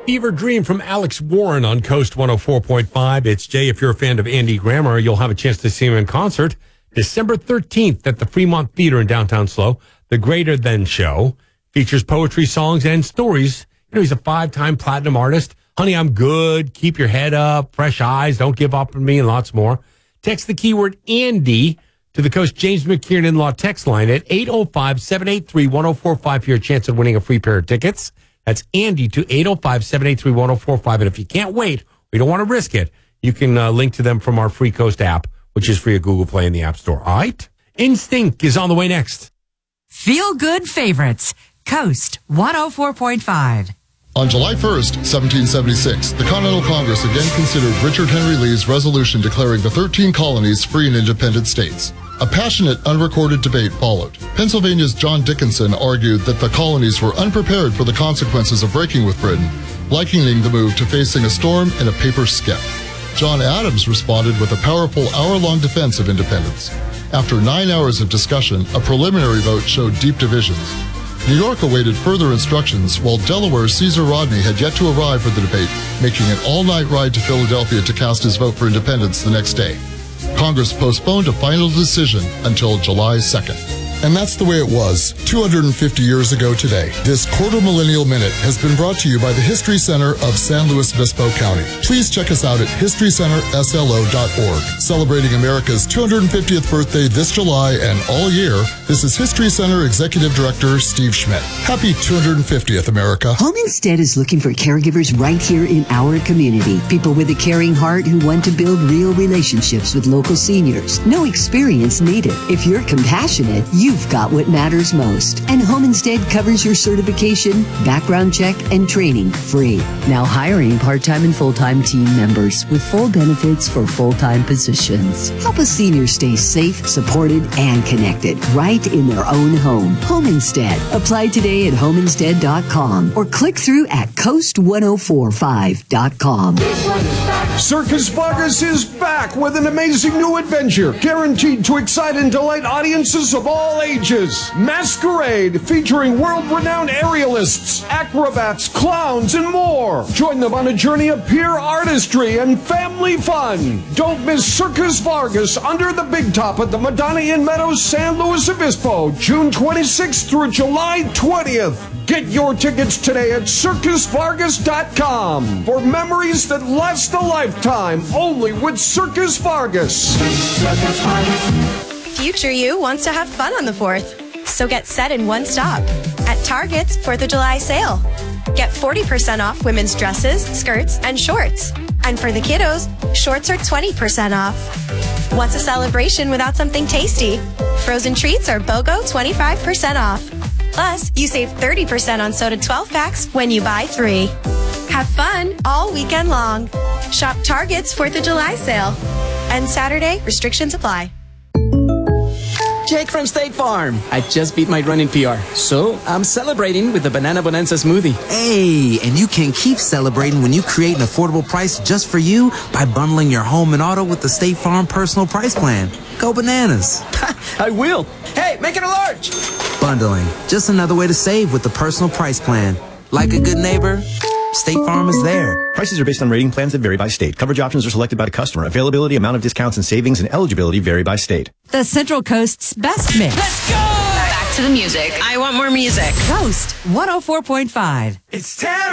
Fever Dream from Alex Warren on Coast 104.5. It's Jay. If you're a fan of Andy Grammer, you'll have a chance to see him in concert December 13th at the Fremont Theater in downtown SLO. The Greater Than Show features poetry, songs, and stories. You know, he's a 5-time platinum artist. Honey, I'm good. Keep your head up. Fresh eyes. Don't give up on me, and lots more. Text the keyword Andy to the Coast James McKiernan In-Law text line at 805-783-1045 for your chance of winning a free pair of tickets. That's Andy to 805-783-1045. And if you can't wait, we don't want to risk it, you can link to them from our free Coast app, which is free at Google Play and the App Store. All right? Instinct is on the way next. Feel Good Favorites, Coast 104.5. On July 1st, 1776, the Continental Congress again considered Richard Henry Lee's resolution declaring the 13 colonies free and independent states. A passionate, unrecorded debate followed. Pennsylvania's John Dickinson argued that the colonies were unprepared for the consequences of breaking with Britain, likening the move to facing a storm in a paper skep. John Adams responded with a powerful hour-long defense of independence. After 9 hours of discussion, a preliminary vote showed deep divisions. New York awaited further instructions, while Delaware's Caesar Rodney had yet to arrive for the debate, making an all-night ride to Philadelphia to cast his vote for independence the next day. Congress postponed a final decision until July 2nd. And that's the way it was 250 years ago today. This Quarter Millennial Minute has been brought to you by the History Center of San Luis Obispo County. Please check us out at historycenterslo.org. Celebrating America's 250th birthday this July and all year, this is History Center Executive Director Steve Schmidt. Happy 250th, America. Home Instead is looking for caregivers right here in our community. People with a caring heart who want to build real relationships with local seniors. No experience needed. If you're compassionate, you've got what matters most. And Home Instead covers your certification, background check, and training free. Now hiring part-time and full-time team members with full benefits for full-time positions. Help a senior stay safe, supported, and connected right in their own home. Home Instead. Apply today at homeinstead.com or click through at coast1045.com. Circus Vargas is back with an amazing new adventure, guaranteed to excite and delight audiences of all ages. Masquerade, featuring world-renowned aerialists, acrobats, clowns, and more. Join them on a journey of pure artistry and family fun. Don't miss Circus Vargas Under the Big Top at the Madonna Inn Meadows, San Luis Obispo, June 26th through July 20th. Get your tickets today at circusvargas.com for memories that last a lifetime, only with Circus Vargas. Future you wants to have fun on the 4th, so get set in one stop at Target's 4th of July sale. Get 40% off women's dresses, skirts, and shorts. And for the kiddos, shorts are 20% off. What's a celebration without something tasty? Frozen treats are BOGO 25% off. Plus, you save 30% on soda 12-packs when you buy 3. Have fun all weekend long. Shop Target's 4th of July sale. And Saturday, restrictions apply. Jake from State Farm. I just beat my running PR, so I'm celebrating with the Banana Bonanza smoothie. Hey, and you can keep celebrating when you create an affordable price just for you by bundling your home and auto with the State Farm Personal Price Plan. Go bananas. I will. Hey, make it a large. Bundling, just another way to save with the Personal Price Plan. Like a good neighbor, State Farm is there. Prices are based on rating plans that vary by state. Coverage options are selected by the customer. Availability, amount of discounts and savings, and eligibility vary by state. The Central Coast's best mix. Let's go! Back to the music. I want more music. Coast 104.5. It's time.